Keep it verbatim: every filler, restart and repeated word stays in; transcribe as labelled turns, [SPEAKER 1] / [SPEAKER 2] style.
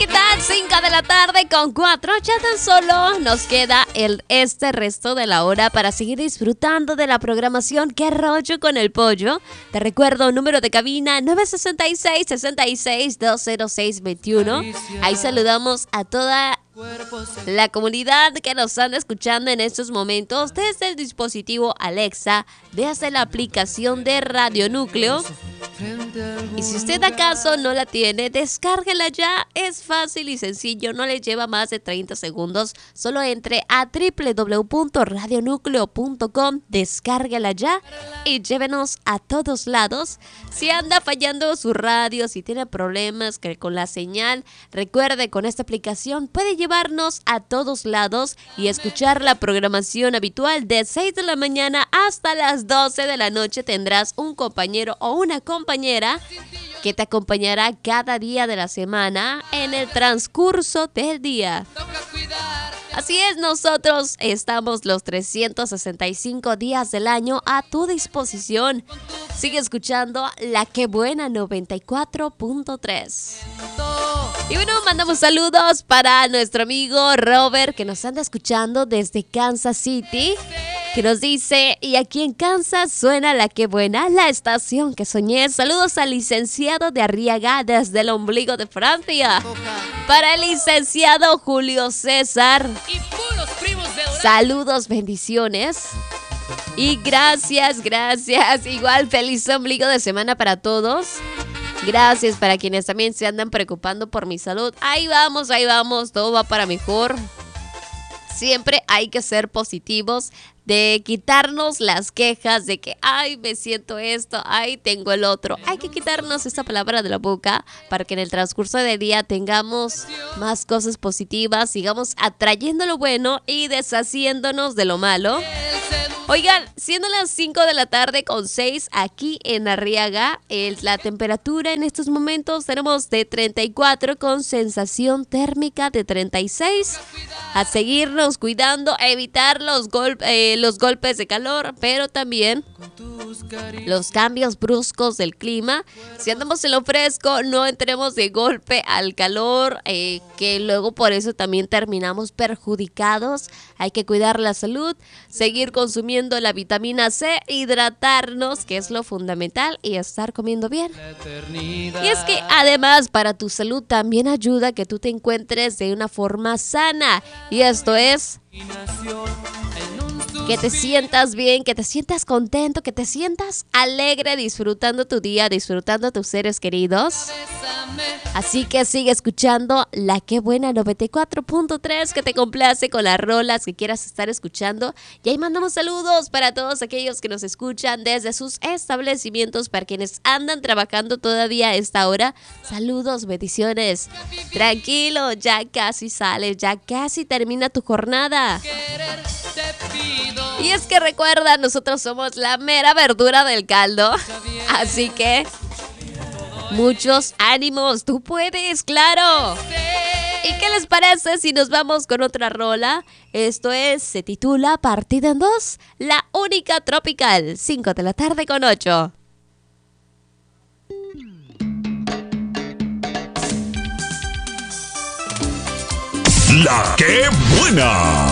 [SPEAKER 1] ¿qué tal? cinco de la tarde con cuatro. Ya tan solo nos queda el este resto de la hora para seguir disfrutando de la programación. ¿Qué rollo con el pollo? Te recuerdo, número de cabina nueve seis seis, seis seis, dos cero seis, veintiuno. Ahí saludamos a toda la comunidad que nos anda escuchando en estos momentos desde el dispositivo Alexa, desde la aplicación de Radio Núcleo. Y si usted acaso no la tiene, descárguela ya. Es fácil y sencillo, no le lleva más de treinta segundos. Solo entre a doble u doble u doble u punto radio núcleo punto com, descárguela ya y llévenos a todos lados. Si anda fallando su radio, si tiene problemas que con la señal, recuerde, con esta aplicación puede llevarnos a todos lados y escuchar la programación habitual de seis de la mañana hasta las doce de la noche. Tendrás un compañero o una compañera que te acompañará cada día de la semana en el transcurso del día. Así es, nosotros estamos los trescientos sesenta y cinco días del año a tu disposición. Sigue escuchando La Que Buena noventa y cuatro punto tres. Y bueno, mandamos saludos para nuestro amigo Robert, que nos anda escuchando desde Kansas City, que nos dice: y aquí en Kansas suena La Que Buena, la estación que soñé. Saludos al licenciado de Arriaga desde el ombligo de Francia. Para el licenciado Julio César, saludos, bendiciones. Y gracias, gracias. Igual feliz ombligo de semana para todos. Gracias para quienes también se andan preocupando por mi salud. Ahí vamos, ahí vamos, todo va para mejor. Siempre hay que ser positivos, de quitarnos las quejas de que, ay, me siento esto, ay, tengo el otro. Hay que quitarnos esta palabra de la boca para que en el transcurso del día tengamos más cosas positivas, sigamos atrayendo lo bueno y deshaciéndonos de lo malo. Oigan, siendo las cinco de la tarde con seis aquí en Arriaga, el, la temperatura en estos momentos tenemos de treinta y cuatro con sensación térmica de treinta y seis. A seguirnos cuidando, a evitar los, gol- eh, los golpes de calor, pero también los cambios bruscos del clima. Si andamos en lo fresco, no entremos de golpe al calor, eh, que luego por eso también terminamos perjudicados. Hay que cuidar la salud, seguir consumiendo la vitamina C, hidratarnos, que es lo fundamental, y estar comiendo bien. Y es que además para tu salud también ayuda a que tú te encuentres de una forma sana. Y esto es que te sientas bien, que te sientas contento, que te sientas alegre disfrutando tu día, disfrutando a tus seres queridos. Así que sigue escuchando La Que Buena noventa y cuatro punto tres, que te complace con las rolas que quieras estar escuchando. Y ahí mandamos saludos para todos aquellos que nos escuchan desde sus establecimientos, para quienes andan trabajando todavía a esta hora. Saludos, bendiciones. Tranquilo, ya casi sales, ya casi termina tu jornada. Y es que recuerda, nosotros somos la mera verdura del caldo. Así que muchos ánimos, tú puedes, claro. ¿Y qué les parece si nos vamos con otra rola? Esto es, se titula Partida en Dos, La Única Tropical, cinco de la tarde con ocho.
[SPEAKER 2] La Que Buena.